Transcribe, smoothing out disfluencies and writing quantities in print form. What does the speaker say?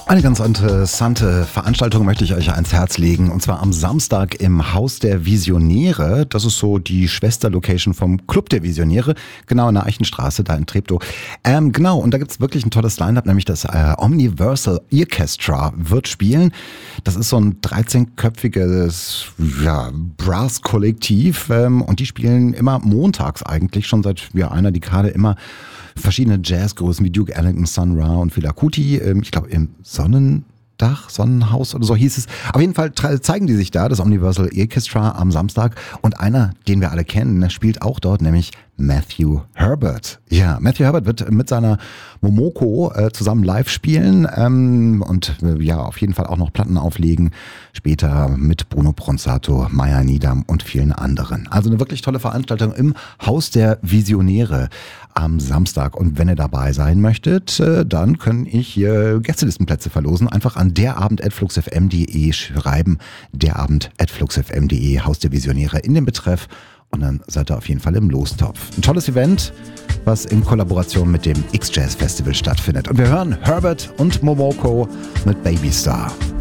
Eine ganz interessante Veranstaltung möchte ich euch ans Herz legen, und zwar am Samstag im Haus der Visionäre. Das ist so die Schwesterlocation vom Club der Visionäre, genau in der Eichenstraße, da in Treptow. Genau, und da gibt's wirklich ein tolles Line-Up, nämlich das Omniversal Orchestra wird spielen. Das ist so ein 13-köpfiges Brass-Kollektiv, und die spielen immer montags eigentlich, schon seit einer Dekade immer verschiedene Jazzgrößen wie Duke Ellington, Sun Ra und Fela Kuti, ich glaube im Sonnenhaus oder so hieß es. Auf jeden Fall zeigen die sich da, das Omniversal Orchestra am Samstag. Und einer, den wir alle kennen, spielt auch dort, nämlich Matthew Herbert. Ja, Matthew Herbert wird mit seiner Momoko zusammen live spielen und auf jeden Fall auch noch Platten auflegen. Später mit Bruno Bronzato, Maya Nidam und vielen anderen. Also eine wirklich tolle Veranstaltung im Haus der Visionäre am Samstag. Und wenn ihr dabei sein möchtet, dann kann ich hier Gästelistenplätze verlosen. Einfach an derabend@fluxfm.de schreiben. derabend@fluxfm.de, Haus der Visionäre in den Betreff. Und dann seid ihr auf jeden Fall im Lostopf. Ein tolles Event, was in Kollaboration mit dem X-Jazz Festival stattfindet. Und wir hören Herbert und Momoko mit Baby Star.